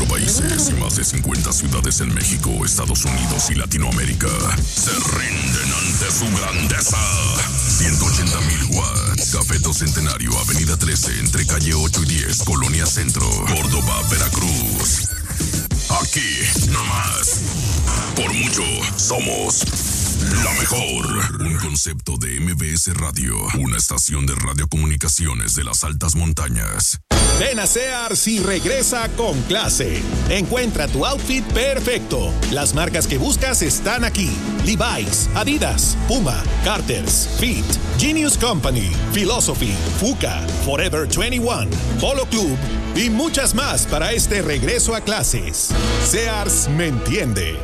4 países y más de 50 ciudades en México, Estados Unidos y Latinoamérica se rinden ante su grandeza. 180,000 watts. Cafeto Centenario, Avenida 13, entre calle 8 y 10, Colonia Centro, Córdoba, Veracruz. Aquí, nomás. Por mucho, somos la mejor. Un concepto de MBS Radio, una estación de radiocomunicaciones de las altas montañas. Ven a Sears y regresa con clase. Encuentra tu outfit perfecto. Las marcas que buscas están aquí: Levi's, Adidas, Puma, Carter's, Fit, Genius Company, Philosophy, Fuka, Forever 21, Polo Club y muchas más para este regreso a clases. Sears me entiende.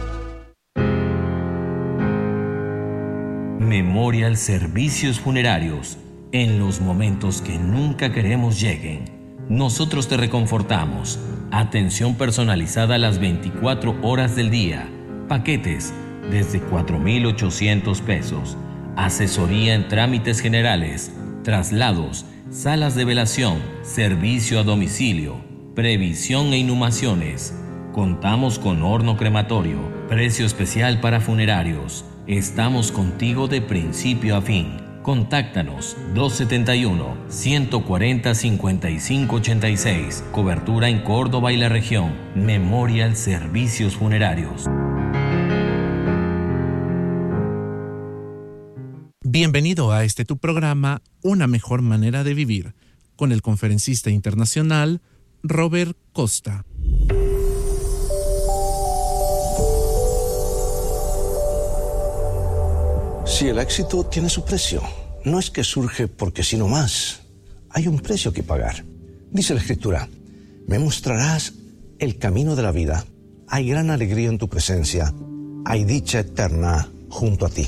Memorial Servicios Funerarios. En los momentos que nunca queremos lleguen, nosotros te reconfortamos. Atención personalizada las 24 horas del día. Paquetes desde 4,800 pesos. Asesoría en trámites generales, traslados, salas de velación, servicio a domicilio, previsión e inhumaciones. Contamos con horno crematorio, precio especial para funerarios. Estamos contigo de principio a fin. Contáctanos 271-140-5586. Cobertura en Córdoba y la región. Memorial Servicios Funerarios. Bienvenido a tu programa Una mejor manera de vivir, con el conferencista internacional Robert Costa. Si el éxito tiene su precio, no es que surge porque sí nomás. Hay un precio que pagar. Dice la Escritura: me mostrarás el camino de la vida. Hay gran alegría en tu presencia. Hay dicha eterna junto a ti.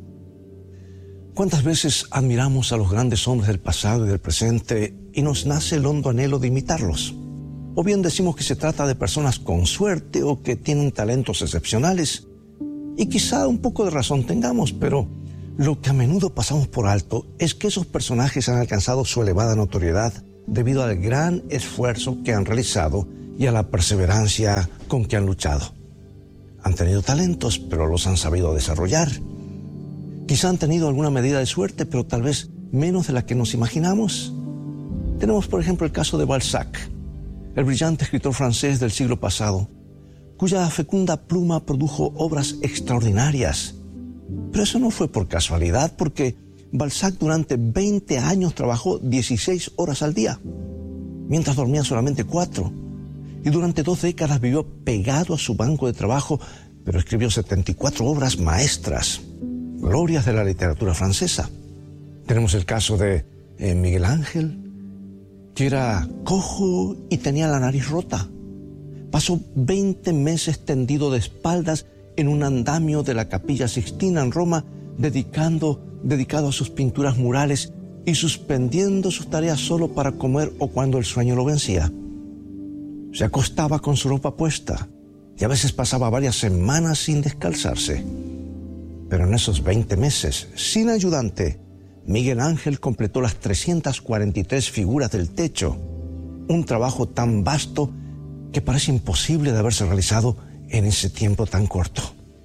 ¿Cuántas veces admiramos a los grandes hombres del pasado y del presente y nos nace el hondo anhelo de imitarlos? O bien decimos que se trata de personas con suerte o que tienen talentos excepcionales. Y quizá un poco de razón tengamos, pero lo que a menudo pasamos por alto es que esos personajes han alcanzado su elevada notoriedad debido al gran esfuerzo que han realizado y a la perseverancia con que han luchado. Han tenido talentos, pero los han sabido desarrollar. Quizá han tenido alguna medida de suerte, pero tal vez menos de la que nos imaginamos. Tenemos, por ejemplo, el caso de Balzac, el brillante escritor francés del siglo pasado, cuya fecunda pluma produjo obras extraordinarias. Pero eso no fue por casualidad, porque Balzac durante 20 años trabajó 16 horas al día, mientras dormía solamente 4. Y durante 2 décadas vivió pegado a su banco de trabajo, pero escribió 74 obras maestras, glorias de la literatura francesa. Tenemos el caso de Miguel Ángel, que era cojo y tenía la nariz rota. Pasó 20 meses tendido de espaldas en un andamio de la Capilla Sixtina en Roma, dedicado a sus pinturas murales y suspendiendo sus tareas solo para comer o cuando el sueño lo vencía. Se acostaba con su ropa puesta y a veces pasaba varias semanas sin descalzarse. Pero en esos 20 meses, sin ayudante, Miguel Ángel completó las 343 figuras del techo, un trabajo tan vasto que parece imposible de haberse realizado en ese tiempo tan corto.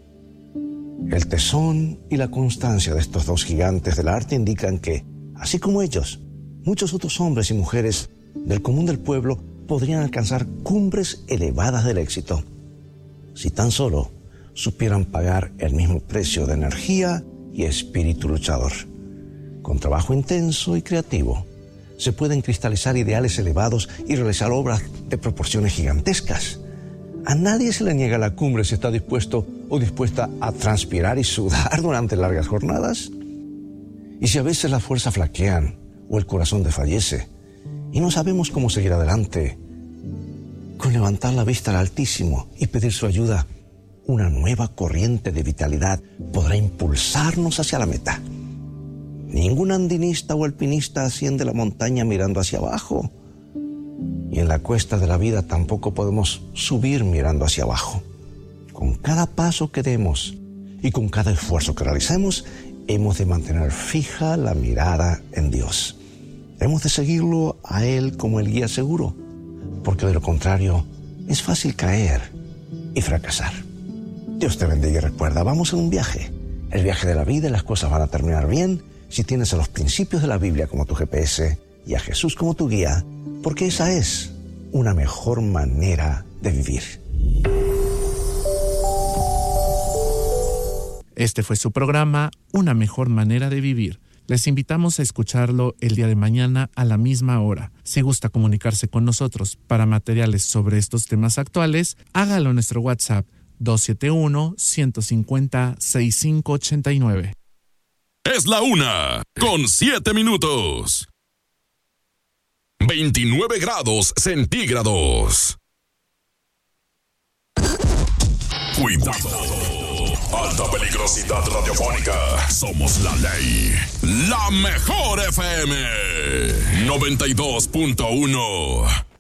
El tesón y la constancia de estos dos gigantes del arte indican que, así como ellos, muchos otros hombres y mujeres del común del pueblo podrían alcanzar cumbres elevadas del éxito, si tan solo supieran pagar el mismo precio de energía y espíritu luchador. Con trabajo intenso y creativo, se pueden cristalizar ideales elevados y realizar obras de proporciones gigantescas. A nadie se le niega la cumbre si está dispuesto o dispuesta a transpirar y sudar durante largas jornadas. Y si a veces las fuerzas flaquean o el corazón desfallece y no sabemos cómo seguir adelante, con levantar la vista al Altísimo y pedir su ayuda, una nueva corriente de vitalidad podrá impulsarnos hacia la meta. Ningún andinista o alpinista asciende la montaña mirando hacia abajo. Y en la cuesta de la vida tampoco podemos subir mirando hacia abajo. Con cada paso que demos y con cada esfuerzo que realicemos, hemos de mantener fija la mirada en Dios. Hemos de seguirlo a Él como el guía seguro, porque de lo contrario es fácil caer y fracasar. Dios te bendiga y recuerda, vamos en un viaje. El viaje de la vida y las cosas van a terminar bien si tienes a los principios de la Biblia como tu GPS y a Jesús como tu guía, porque esa es una mejor manera de vivir. Este fue su programa, Una mejor manera de vivir. Les invitamos a escucharlo el día de mañana a la misma hora. Si gusta comunicarse con nosotros para materiales sobre estos temas actuales, hágalo en nuestro WhatsApp 271-150-6589. Es la 1:07. 29 grados centígrados. Cuidado. Alta peligrosidad radiofónica. Somos la ley. La mejor FM 92.1.